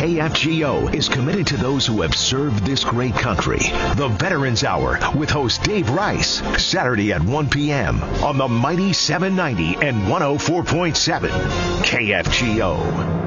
KFGO is committed to those who have served this great country. The Veterans Hour with host Dave Rice, Saturday at 1 p.m. on the mighty 790 and 104.7 KFGO.